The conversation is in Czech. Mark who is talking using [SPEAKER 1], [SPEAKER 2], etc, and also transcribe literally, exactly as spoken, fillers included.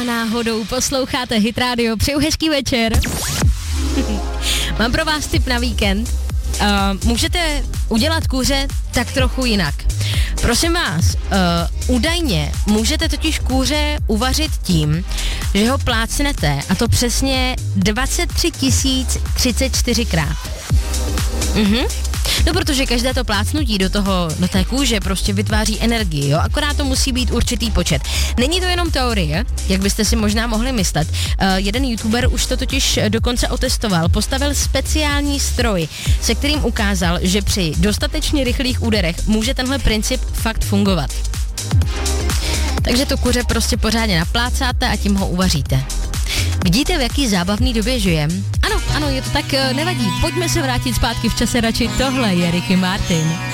[SPEAKER 1] a náhodou posloucháte Hit Radio, přeju hezký večer. Mám pro vás tip na víkend. Uh, můžete udělat kůře tak trochu jinak. Prosím vás, uh, údajně můžete totiž kůře uvařit tím, že ho plácnete, a to přesně dvacet tři tisíc třicet čtyři krát. Mhm. No, protože každé to plácnutí do toho, do té kůže prostě vytváří energii, jo, akorát to musí být určitý počet. Není to jenom teorie, jak byste si možná mohli myslet. Uh, jeden youtuber už to totiž dokonce otestoval, postavil speciální stroj, se kterým ukázal, že při dostatečně rychlých úderech může tenhle princip fakt fungovat. Takže to kuře prostě pořádně naplácáte a tím ho uvaříte. Vidíte, v jaký zábavný době žijem? Ano, ano, je to tak, nevadí. Pojďme se vrátit zpátky v čase radši. Tohle je Ricky Martin.